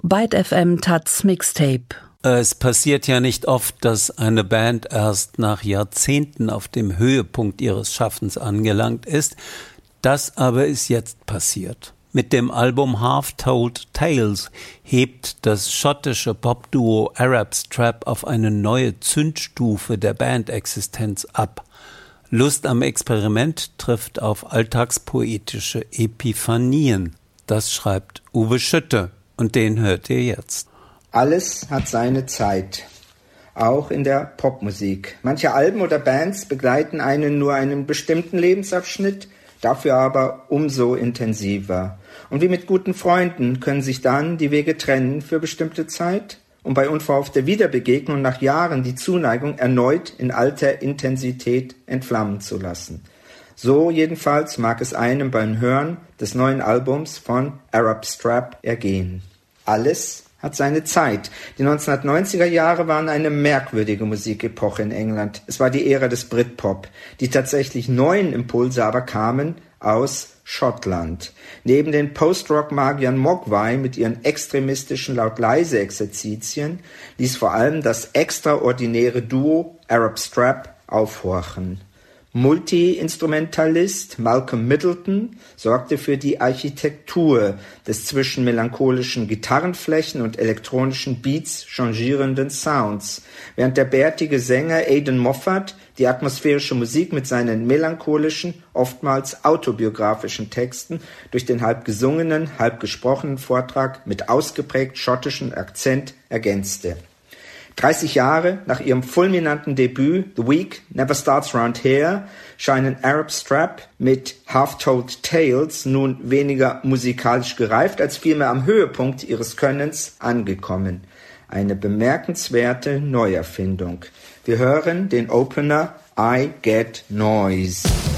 Byte FM Taz Mixtape. Es passiert ja nicht oft, dass eine Band erst nach Jahrzehnten auf dem Höhepunkt ihres Schaffens angelangt ist. Das aber ist jetzt passiert. Mit dem Album Half-Told Tales hebt das schottische Popduo Arab Strap auf eine neue Zündstufe der Bandexistenz ab. Lust am Experiment trifft auf alltagspoetische Epiphanien. Das schreibt Uwe Schütte und den hört ihr jetzt. Alles hat seine Zeit, auch in der Popmusik. Manche Alben oder Bands begleiten einen nur einen bestimmten Lebensabschnitt, dafür aber umso intensiver. Und wie mit guten Freunden können sich dann die Wege trennen für bestimmte Zeit, um bei unverhoffter Wiederbegegnung nach Jahren die Zuneigung erneut in alter Intensität entflammen zu lassen. So jedenfalls mag es einem beim Hören des neuen Albums von Arab Strap ergehen. Alles hat seine Zeit. Die 1990er Jahre waren eine merkwürdige Musikepoche in England. Es war die Ära des Britpop. Die tatsächlich neuen Impulse aber kamen aus Schottland. Neben den Post-Rock-Magiern Mogwai mit ihren extremistischen Laut-Leise-Exerzitien ließ vor allem das extraordinäre Duo Arab Strap aufhorchen. Multi-Instrumentalist Malcolm Middleton sorgte für die Architektur des zwischen melancholischen Gitarrenflächen und elektronischen Beats changierenden Sounds, während der bärtige Sänger Aidan Moffat die atmosphärische Musik mit seinen melancholischen, oftmals autobiografischen Texten durch den halb gesungenen, halb gesprochenen Vortrag mit ausgeprägt schottischem Akzent ergänzte. 30 Jahre nach ihrem fulminanten Debüt The Week Never Starts Round Here scheinen Arab Strap mit Half-Told Tales nun weniger musikalisch gereift, als vielmehr am Höhepunkt ihres Könnens angekommen. Eine bemerkenswerte Neuerfindung. Wir hören den Opener I Get Noise.